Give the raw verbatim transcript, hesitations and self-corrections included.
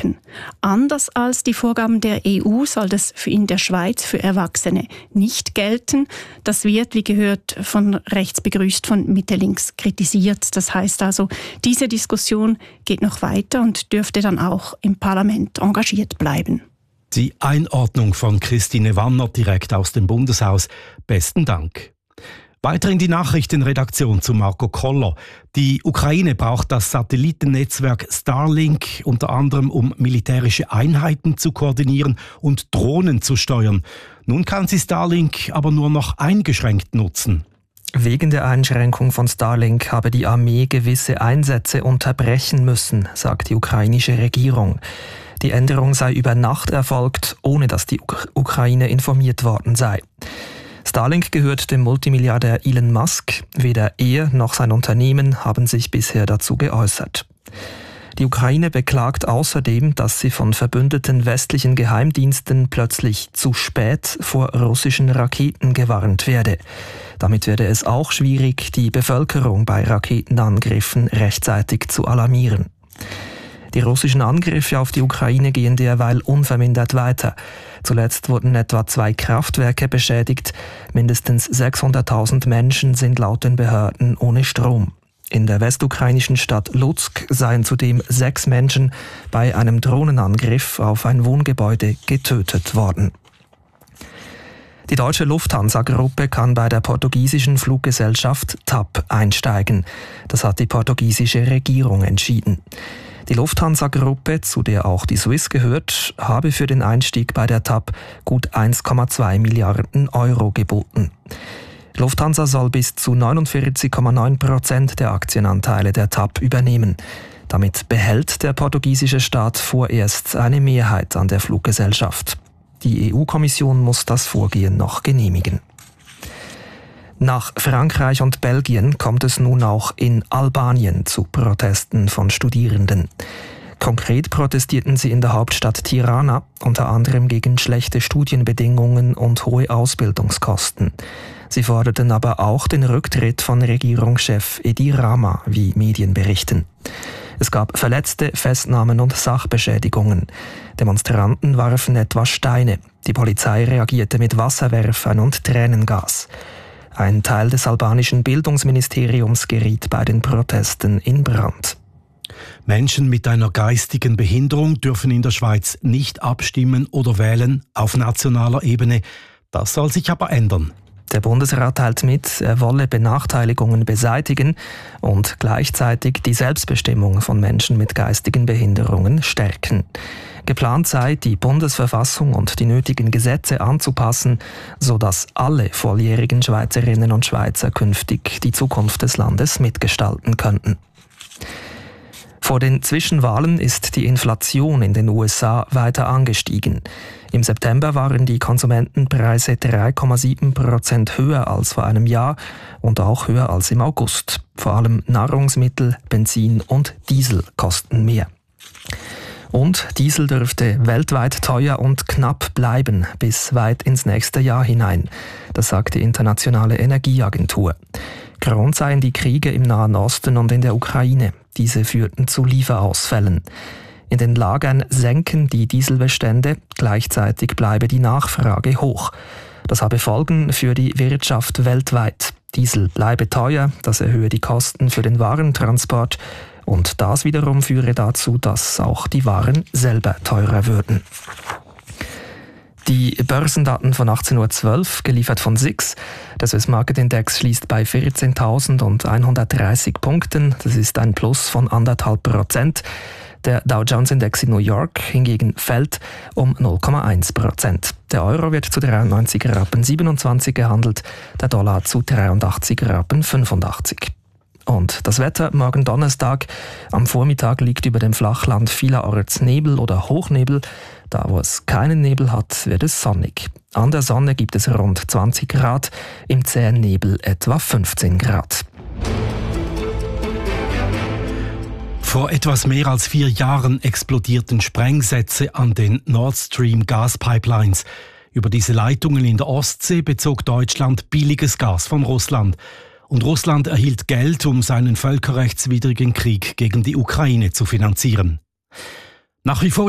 dürfen. Anders als die Vorgaben der E U soll das für in der Schweiz für Erwachsene nicht gelten. Das wird, wie gehört, von rechts begrüßt, von Mitte links kritisiert. Das heißt also, diese Diskussion geht noch weiter und dürfte dann auch im Parlament engagiert bleiben. Die Einordnung von Christine Wanner direkt aus dem Bundeshaus. Besten Dank. Weiter in die Nachrichtenredaktion zu Marco Koller. Die Ukraine braucht das Satellitennetzwerk Starlink unter anderem, um militärische Einheiten zu koordinieren und Drohnen zu steuern. Nun kann sie Starlink aber nur noch eingeschränkt nutzen. Wegen der Einschränkung von Starlink habe die Armee gewisse Einsätze unterbrechen müssen, sagt die ukrainische Regierung. Die Änderung sei über Nacht erfolgt, ohne dass die Uk- Ukraine informiert worden sei. Starlink gehört dem Multimilliardär Elon Musk. Weder er noch sein Unternehmen haben sich bisher dazu geäußert. Die Ukraine beklagt außerdem, dass sie von verbündeten westlichen Geheimdiensten plötzlich zu spät vor russischen Raketen gewarnt werde. Damit werde es auch schwierig, die Bevölkerung bei Raketenangriffen rechtzeitig zu alarmieren. Die russischen Angriffe auf die Ukraine gehen derweil unvermindert weiter. Zuletzt wurden etwa zwei Kraftwerke beschädigt. Mindestens sechshunderttausend Menschen sind laut den Behörden ohne Strom. In der westukrainischen Stadt Lutsk seien zudem sechs Menschen bei einem Drohnenangriff auf ein Wohngebäude getötet worden. Die deutsche Lufthansa-Gruppe kann bei der portugiesischen Fluggesellschaft T A P einsteigen. Das hat die portugiesische Regierung entschieden. Die Lufthansa-Gruppe, zu der auch die Swiss gehört, habe für den Einstieg bei der T A P gut eins Komma zwei Milliarden Euro geboten. Lufthansa soll bis zu neunundvierzig Komma neun Prozent der Aktienanteile der T A P übernehmen. Damit behält der portugiesische Staat vorerst eine Mehrheit an der Fluggesellschaft. Die E U-Kommission muss das Vorgehen noch genehmigen. Nach Frankreich und Belgien kommt es nun auch in Albanien zu Protesten von Studierenden. Konkret protestierten sie in der Hauptstadt Tirana, unter anderem gegen schlechte Studienbedingungen und hohe Ausbildungskosten. Sie forderten aber auch den Rücktritt von Regierungschef Edi Rama, wie Medien berichten. Es gab Verletzte, Festnahmen und Sachbeschädigungen. Demonstranten warfen etwa Steine. Die Polizei reagierte mit Wasserwerfern und Tränengas. Ein Teil des albanischen Bildungsministeriums geriet bei den Protesten in Brand. Menschen mit einer geistigen Behinderung dürfen in der Schweiz nicht abstimmen oder wählen auf nationaler Ebene. Das soll sich aber ändern. Der Bundesrat teilt mit, er wolle Benachteiligungen beseitigen und gleichzeitig die Selbstbestimmung von Menschen mit geistigen Behinderungen stärken. Geplant sei, die Bundesverfassung und die nötigen Gesetze anzupassen, sodass alle volljährigen Schweizerinnen und Schweizer künftig die Zukunft des Landes mitgestalten könnten. Vor den Zwischenwahlen ist die Inflation in den U S A weiter angestiegen. Im September waren die Konsumentenpreise drei Komma sieben Prozent höher als vor einem Jahr und auch höher als im August. Vor allem Nahrungsmittel, Benzin und Diesel kosten mehr. Und Diesel dürfte weltweit teuer und knapp bleiben bis weit ins nächste Jahr hinein. Das sagt die Internationale Energieagentur. Grund seien die Kriege im Nahen Osten und in der Ukraine. Diese führten zu Lieferausfällen. In den Lagern senken die Dieselbestände, gleichzeitig bleibe die Nachfrage hoch. Das habe Folgen für die Wirtschaft weltweit. Diesel bleibe teuer, das erhöhe die Kosten für den Warentransport und das wiederum führe dazu, dass auch die Waren selber teurer würden. Die Börsendaten von achtzehn Uhr zwölf, geliefert von S I X. Der Swiss Market Index schließt bei vierzehntausendeinhundertdreißig Punkten. Das ist ein Plus von anderthalb Prozent. Der Dow Jones Index in New York hingegen fällt um null Komma eins Prozent. Der Euro wird zu dreiundneunzig Rappen siebenundzwanzig gehandelt, der Dollar zu dreiundachtzig Rappen fünfundachtzig. Und das Wetter morgen Donnerstag. Am Vormittag liegt über dem Flachland vielerorts Nebel oder Hochnebel. Da, wo es keinen Nebel hat, wird es sonnig. An der Sonne gibt es rund zwanzig Grad, im zähen Nebel etwa fünfzehn Grad. Vor etwas mehr als vier Jahren explodierten Sprengsätze an den Nord Stream Gaspipelines. Über diese Leitungen in der Ostsee bezog Deutschland billiges Gas von Russland. Und Russland erhielt Geld, um seinen völkerrechtswidrigen Krieg gegen die Ukraine zu finanzieren. Nach wie vor